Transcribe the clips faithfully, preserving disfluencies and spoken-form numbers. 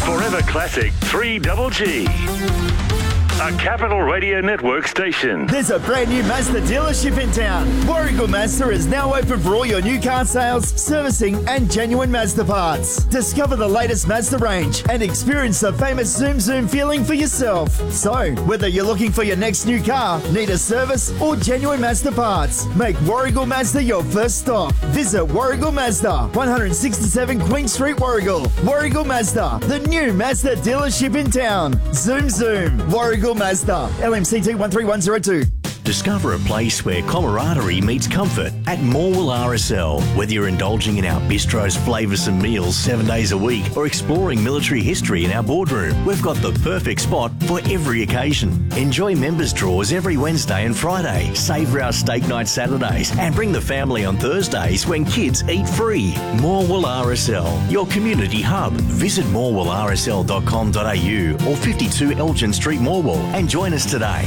Forever Classic three Double G. A Capital Radio Network station. There's a brand new Mazda dealership in town. Warragul Mazda is now open for all your new car sales, servicing and genuine Mazda parts. Discover the latest Mazda range and experience the famous Zoom Zoom feeling for yourself. So, whether you're looking for your next new car, need a service or genuine Mazda parts, make Warragul Mazda your first stop. Visit Warragul Mazda, one sixty-seven Queen Street, Warragul. Warragul Mazda, the new Mazda dealership in town. Zoom Zoom, Warragul Mazda, L M C T one three one zero two. Discover a place where camaraderie meets comfort at Morwell R S L. Whether you're indulging in our bistro's flavoursome meals seven days a week or exploring military history in our boardroom, we've got the perfect spot for every occasion. Enjoy members' draws every Wednesday and Friday, savour our steak night Saturdays and bring the family on Thursdays when kids eat free. Morwell R S L, your community hub. Visit morwell r s l dot com dot a u or fifty-two Elgin Street, Morwell and join us today.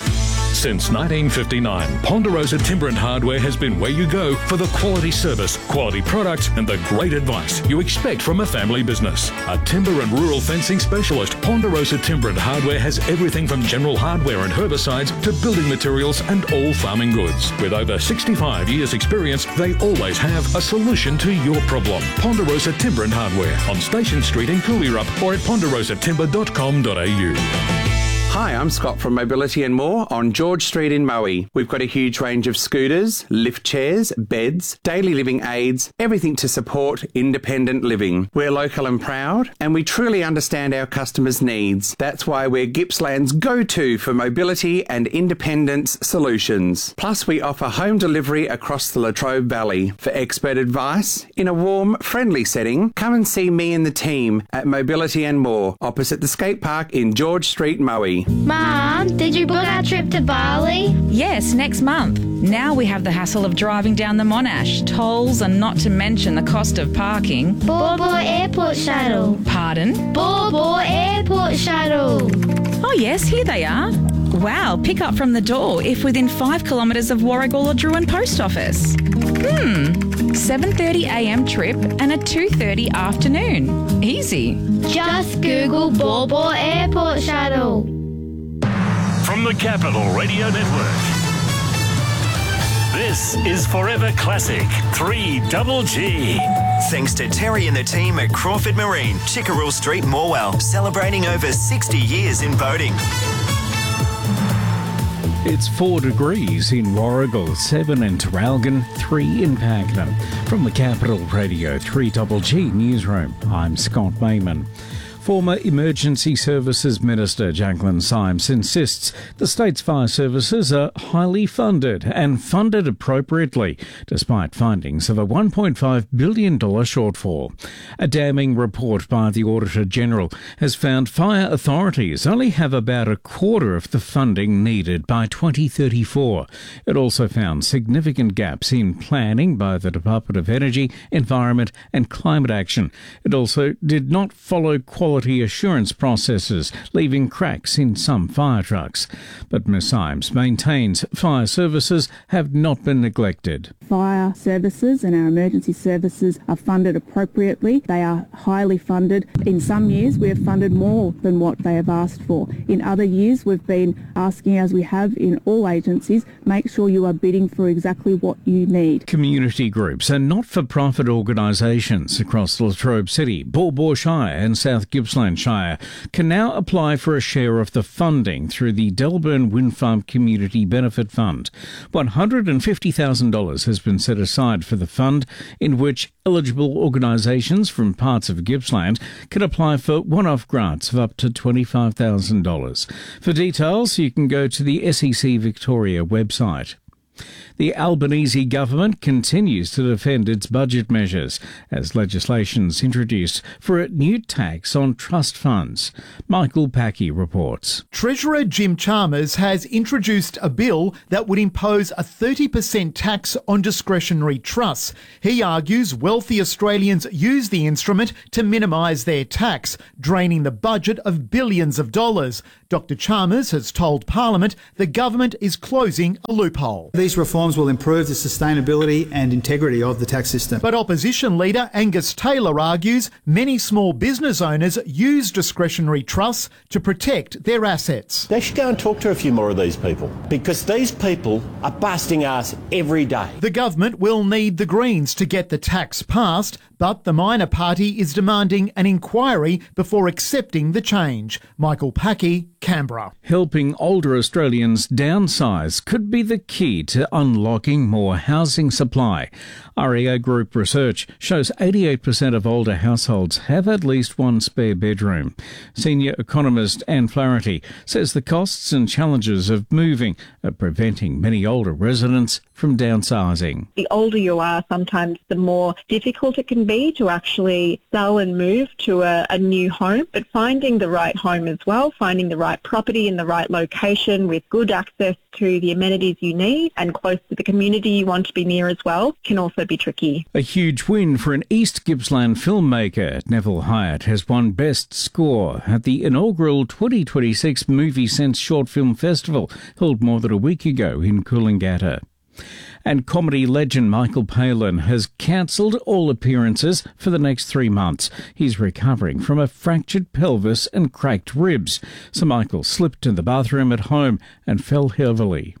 Since nineteen fifty-nine, Ponderosa Timber and Hardware has been where you go for the quality service, quality products and the great advice you expect from a family business. A timber and rural fencing specialist, Ponderosa Timber and Hardware has everything from general hardware and herbicides to building materials and all farming goods. With over sixty-five years experience, they always have a solution to your problem. Ponderosa Timber and Hardware on Station Street in Cooleyrup or at ponderosa timber dot com dot a u. Hi, I'm Scott from Mobility and More on George Street in Moe. We've got a huge range of scooters, lift chairs, beds, daily living aids, everything to support independent living. We're local and proud, and we truly understand our customers' needs. That's why we're Gippsland's go-to for mobility and independence solutions. Plus, we offer home delivery across the Latrobe Valley. For expert advice, in a warm, friendly setting, come and see me and the team at Mobility and More, opposite the skate park in George Street, Moe. Mum, did you book our trip to Bali? Yes, next month. Now we have the hassle of driving down the Monash, tolls and not to mention the cost of parking. Baw Baw Airport Shuttle. Pardon? Baw Baw Airport Shuttle. Oh yes, here they are. Wow, pick up from the door if within five kilometres of Warragul or Druin Post Office. Hmm, seven thirty a m trip and a two thirty afternoon. Easy. Just Google Baw Baw Airport Shuttle. From the Capital Radio Network, this is Forever Classic three Double G. Thanks to Terry and the team at Crawford Marine, Chickerell Street, Morwell, celebrating over sixty years in boating. It's four degrees in Warragul, seven in Traralgon, three in Pakenham. From the Capital Radio three Double G newsroom, I'm Scott Mayman. Former Emergency Services Minister Jacqueline Symes insists the state's fire services are highly funded and funded appropriately, despite findings of a one point five billion dollars shortfall. A damning report by the Auditor General has found fire authorities only have about a quarter of the funding needed by twenty thirty-four. It also found significant gaps in planning by the Department of Energy, Environment and Climate Action. It also did not follow quality quality assurance processes, leaving cracks in some fire trucks. But Ms Symes maintains fire services have not been neglected. Fire services and our emergency services are funded appropriately. They are highly funded. In some years we have funded more than what they have asked for. In other years we've been asking, as we have in all agencies, make sure you are bidding for exactly what you need. Community groups and not-for-profit organisations across Latrobe City, Baw Baw Shire and South Gippsland Shire can now apply for a share of the funding through the Delburn Wind Farm Community Benefit Fund. one hundred fifty thousand dollars has been set aside for the fund, in which eligible organisations from parts of Gippsland can apply for one-off grants of up to twenty-five thousand dollars. For details, you can go to the S E C Victoria website. The Albanese government continues to defend its budget measures as legislation is introduced for a new tax on trust funds. Michael Packy reports. Treasurer Jim Chalmers has introduced a bill that would impose a thirty percent tax on discretionary trusts. He argues wealthy Australians use the instrument to minimise their tax, draining the budget of billions of dollars. Doctor Chalmers has told Parliament the government is closing a loophole. This These reforms will improve the sustainability and integrity of the tax system. But opposition leader Angus Taylor argues many small business owners use discretionary trusts to protect their assets. They should go and talk to a few more of these people, because these people are busting ass every day. The government will need the Greens to get the tax passed, but the minor party is demanding an inquiry before accepting the change. Michael Packey, Canberra. Helping older Australians downsize could be the key to unlocking more housing supply. R E A Group research shows eighty-eight percent of older households have at least one spare bedroom. Senior economist Anne Flaherty says the costs and challenges of moving are preventing many older residents from downsizing. The older you are, sometimes the more difficult it can be to actually sell and move to a, a new home, but finding the right home as well, finding the right property in the right location with good access to the amenities you need and close to the community you want to be near as well can also be tricky. A huge win for an East Gippsland filmmaker. Neville Hyatt has won Best Score at the inaugural twenty twenty-six Movie Sense Short Film Festival held more than a week ago in Coolangatta. And comedy legend Michael Palin has cancelled all appearances for the next three months. He's recovering from a fractured pelvis and cracked ribs. So Michael slipped in the bathroom at home and fell heavily.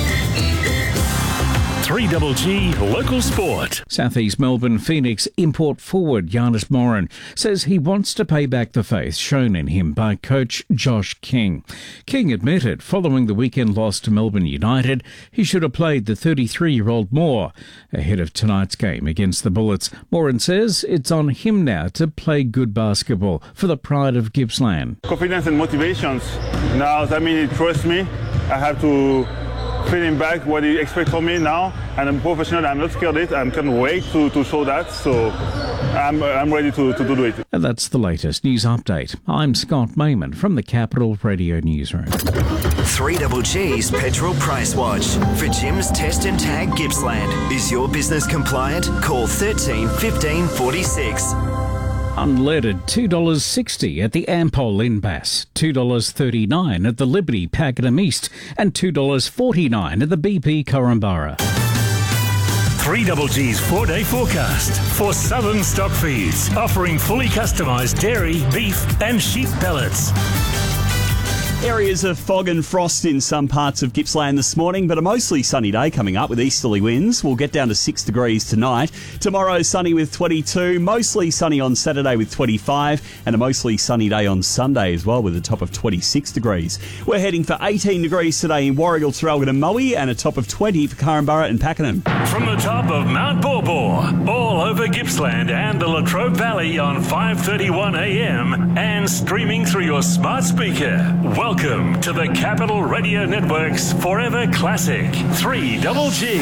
three Double G Local Sport. Southeast Melbourne Phoenix import forward Giannis Morin says he wants to pay back the faith shown in him by coach Josh King. King admitted following the weekend loss to Melbourne United he should have played the thirty-three-year-old more. Ahead of tonight's game against the Bullets, Morin says it's on him now to play good basketball for the pride of Gippsland. Confidence and motivations. Now, that means he trusts me. I have to feed him back what he expects from me now, and I'm professional. I'm not scared of it. I can't wait to, to show that, so I'm, I'm ready to, to do it. And that's the latest news update. I'm Scott Mayman from the Capital Radio Newsroom. three Double G's Petrol Price Watch. For Jim's Test and Tag Gippsland. Is your business compliant? Call thirteen fifteen forty-six. Unleaded two dollars sixty at the Ampol in Bass, two dollars thirty-nine at the Liberty Pakenham East, and two dollars forty-nine at the B P Korumburra. three Double G's four-day forecast for Southern Stock Feeds, offering fully customised dairy, beef and sheep pellets. Areas of fog and frost in some parts of Gippsland this morning, but a mostly sunny day coming up with easterly winds. We'll get down to six degrees tonight. Tomorrow, sunny with twenty-two, mostly sunny on Saturday with twenty-five, and a mostly sunny day on Sunday as well with a top of twenty-six degrees. We're heading for eighteen degrees today in Warragul, Traralgon and Moe, and a top of twenty for Korumburra and Pakenham. From the top of Mount Borbor, all over Gippsland and the Latrobe Valley on five thirty-one a m and streaming through your smart speaker. Welcome to the Capital Radio Network's Forever Classic, three Double G.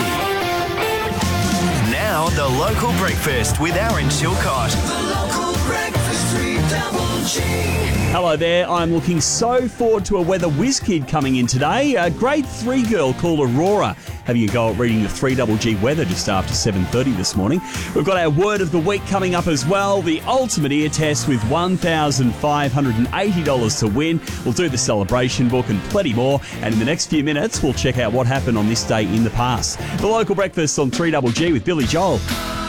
Now the local breakfast with Aaron Chilcott. The local breakfast, three Double G. Hello there, I'm looking so forward to a weather whiz kid coming in today. A grade three girl called Aurora having a go at reading the three Double G weather just after seven thirty this morning. We've got our word of the week coming up as well, the ultimate ear test with one thousand five hundred eighty dollars to win. We'll do the celebration book and plenty more, and in the next few minutes we'll check out what happened on this day in the past. The local breakfast on three Double G with Billy Joel.